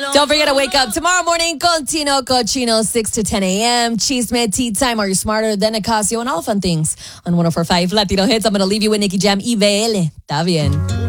Don't forget to wake up tomorrow morning con Tino Cochino, 6 to 10 a.m. Chisme, Tea Time. Are you smarter than Ocasio? And all the fun things on 104.5 Latino Hits. I'm going to leave you with Nicky Jam y VL. Está bien.